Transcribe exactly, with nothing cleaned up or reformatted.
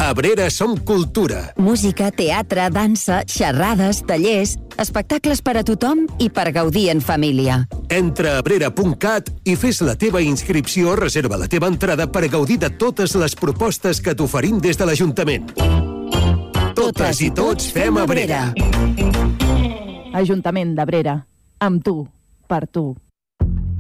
A Abrera som cultura. Música, teatre, dansa, xerrades, tallers, espectacles per a tothom i per gaudir en família. Entra a abrera punt cat i fes la teva inscripció o reserva la teva entrada per gaudir de totes les propostes que t'oferim des de l'Ajuntament. Totes i tots fem Abrera. Ajuntament d'Abrera. Amb tu, per tu.